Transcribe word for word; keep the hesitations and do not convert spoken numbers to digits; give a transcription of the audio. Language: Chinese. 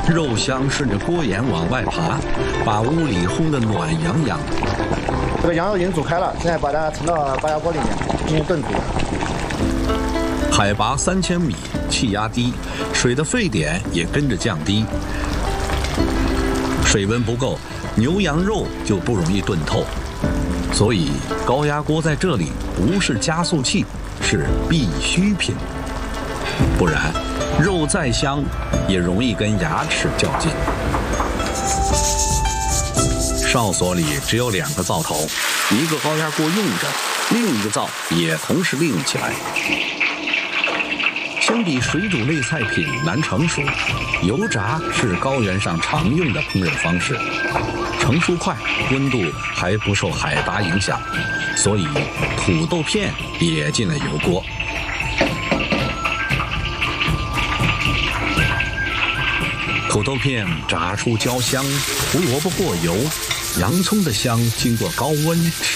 肉香顺着锅沿往外爬，把屋里烘得暖洋洋。 这个羊肉已经煮开了，现在把它盛到高压锅里面进行炖煮。 海拔三千米，气压低，水的沸点也跟着降低。水温不够，牛羊肉就不容易炖透。所以高压锅在这里不是加速器，是必需品。不然，肉再香，也容易跟牙齿较劲。哨所里只有两个灶头，一个高压锅用着，另一个灶也同时利用起来。相比水煮类菜品难成熟，油炸是高原上常用的烹饪方式，成熟快，温度还不受海拔影响，所以土豆片也进了油锅。土豆片炸出焦香，胡萝卜过油，洋葱的香经过高温